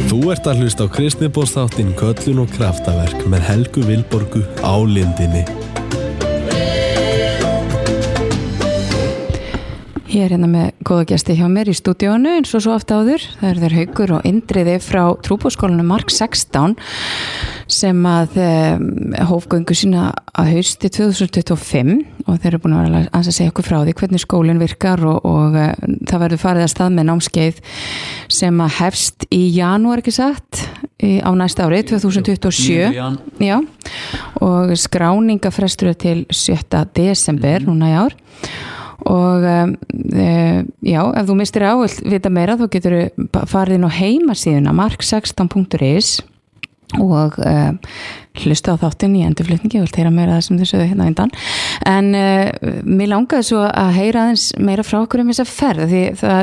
Þú ert að hlusta á kristniboðsþáttinn Köllun og kraftaverk með Helgu Vilborgu á Lindinni. Ég hérna með góða gesti hjá mér í stúdíónu eins og svo oft áður. Það eru þeir Haukur og Indriði frá trúboðsskólanum Mark 16 sem að hófgöngu sína að hausti 2025 og þeir eru búin að vera að segja okkur frá því hvernig skólinn virkar og það verður farið að stað með námskeið sem að hefst í janúar, ekki satt, á næsta ári 2027. Já, og skráningafrestur til 7. desember núna í ár. Og já, ef þú mistir á að vita meira þá getur þú farið inn á heimasíðuna mark16.is og hlusta á þáttinn í endurflutningi. Ég vil heyra meira það sem þau sögðu hérna undan, en mér langaði svo að heyra aðeins meira frá okkur þessa ferð, því það